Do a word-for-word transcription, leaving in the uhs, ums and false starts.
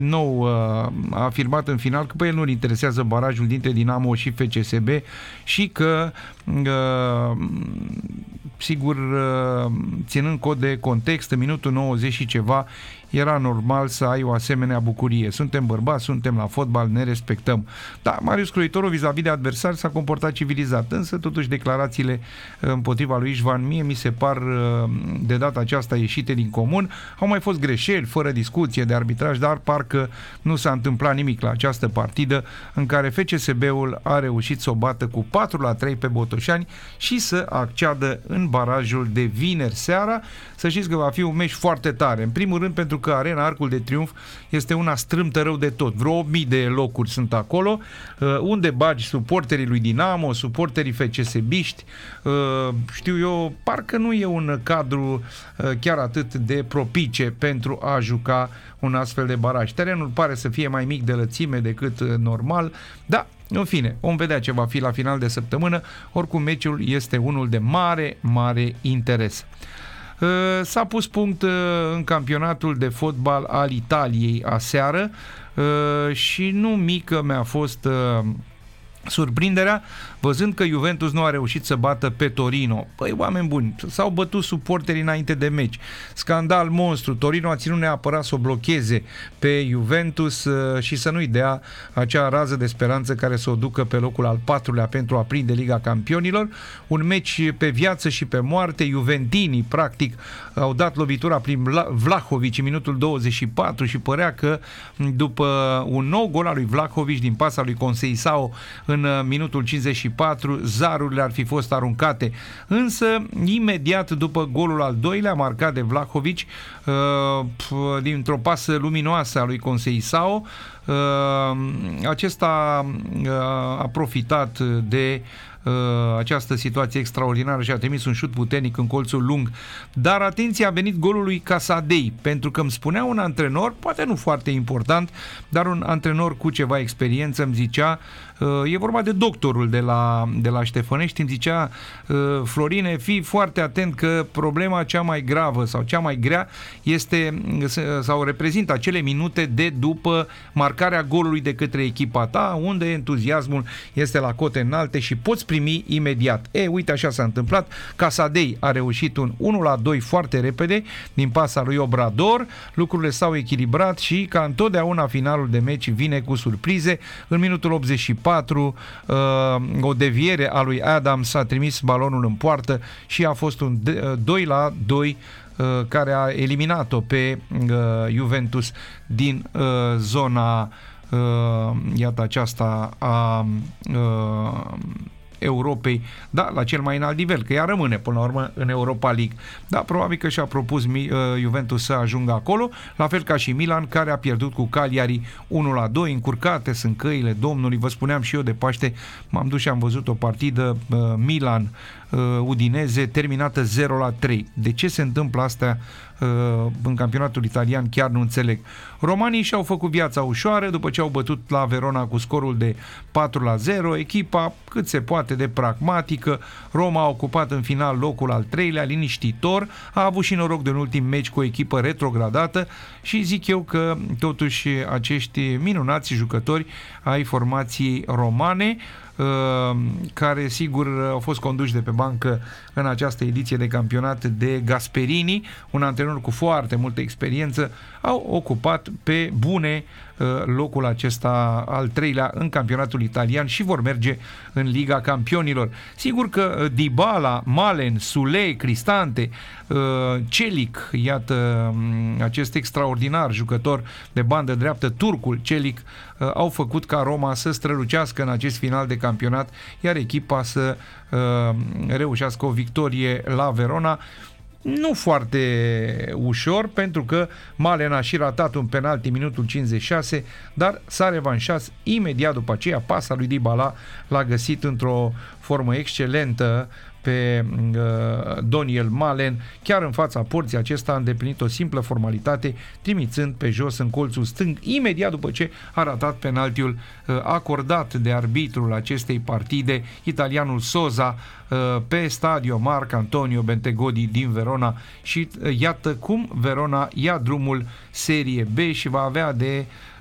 nou a afirmat în final că pe el nu-l interesează barajul dintre Dinamo și F C S B și că sigur, ținând cont de context, în minutul nouăzeci și ceva era normal să ai o asemenea bucurie. Suntem bărbați, suntem la fotbal, ne respectăm. Da, Marius Croitoru vis-a-vis de adversari s-a comportat civilizat, însă totuși declarațiile împotriva lui Ișvan mie mi se par de data aceasta ieșite din comun. Au mai fost greșeli, fără discuție, de arbitraj, dar parcă nu s-a întâmplat nimic la această partidă în care F C S B-ul a reușit să o bată cu patru la trei pe Botoșani și să acceadă în barajul de vineri seara. Să știți că va fi un meci foarte tare. În primul rând pentru că Arena Arcul de Triunf este una strâmtă rău de tot. Vreo opt mii de locuri sunt acolo, uh, unde bagi suporterii lui Dinamo, suporterii F C S B-ști, uh, știu eu, parcă nu e un cadru uh, chiar atât de propice pentru a juca un astfel de baraj. Terenul pare să fie mai mic de lățime decât uh, normal, dar în fine, vom vedea ce va fi la final de săptămână. Oricum, meciul este unul de mare, mare interes. S-a pus punct în campionatul de fotbal al Italiei aseară și nu mică mi-a fost surprinderea văzând că Juventus nu a reușit să bată pe Torino. Păi, oameni buni, s-au bătut suporterii înainte de meci. Scandal monstru. Torino a ținut neapărat să o blocheze pe Juventus și să nu-i dea acea rază de speranță care să o ducă pe locul al patrulea pentru a prinde Liga Campionilor. Un meci pe viață și pe moarte. Juventinii, practic, au dat lovitura prin Vlahovic în minutul douăzeci și patru și părea că după un nou gol al lui Vlahovic din pasa lui Conceição în minutul cincizeci și patru, zarurile ar fi fost aruncate. Însă, imediat după golul al doilea, marcat de Vlahovic, dintr-o pasă luminoasă a lui Conceição, acesta a profitat de această situație extraordinară și a trimis un șut puternic în colțul lung. Dar atenție, a venit golul lui Casadei, pentru că îmi spunea un antrenor, poate nu foarte important, dar un antrenor cu ceva experiență îmi zicea, e vorba de doctorul de la, de la Ștefănești, îmi zicea, Florine, fii foarte atent că problema cea mai gravă sau cea mai grea este sau reprezintă acele minute de după marcarea golului de către echipa ta, unde entuziasmul este la cote înalte și poți primi imediat. E, uite, așa s-a întâmplat. Casadei a reușit un unu la doi foarte repede din pasa lui Obrador, lucrurile s-au echilibrat și, ca întotdeauna, finalul de meci vine cu surprize. În minutul optzeci și patru, uh, o deviere a lui Adams a trimis balonul în poartă și a fost un doi la doi uh, care a eliminat-o pe uh, Juventus din uh, zona uh, iată aceasta a uh, Europei, da, la cel mai înalt nivel, că ea rămâne până la urmă în Europa League. Da, probabil că și-a propus uh, Juventus să ajungă acolo, la fel ca și Milan, care a pierdut cu Cagliari unu la doi, încurcate sunt căile Domnului. Vă spuneam și eu de Paște, m-am dus și am văzut o partidă uh, Milan uh, Udineze terminată zero la trei. De ce se întâmplă astea uh, în campionatul italian? Chiar nu înțeleg. Romanii și-au făcut viața ușoară după ce au bătut la Verona cu scorul de patru la zero. Echipa cât se poate de pragmatică. Roma a ocupat în final locul al treilea, liniștitor, a avut și noroc de un ultim meci cu o echipă retrogradată și zic eu că totuși acești minunați jucători ai formației romane, care sigur au fost conduși de pe bancă în această ediție de campionat de Gasperini, un antrenor cu foarte multă experiență, au ocupat pe bune locul acesta al treilea în campionatul italian și vor merge în Liga Campionilor. Sigur că Dybala, Malen, Sule, Cristante, Celik, iată acest extraordinar jucător de bandă dreaptă, turcul Celik, au făcut ca Roma să strălucească în acest final de campionat, iar echipa să reușească o victorie la Verona. Nu foarte ușor, pentru că Malen a și ratat un penalti în minutul cincizeci și șase, dar s-a revanșat imediat după aceea. Pasa lui Dybala l-a găsit într-o formă excelentă pe uh, Doniel Malen. Chiar în fața porții, acesta a îndeplinit o simplă formalitate, trimițând pe jos în colțul stâng, imediat după ce a ratat penaltiul uh, acordat de arbitrul acestei partide, italianul Sosa, uh, pe stadio Marc Antonio Bentegodi din Verona. Și uh, iată cum Verona ia drumul Serie B și va avea de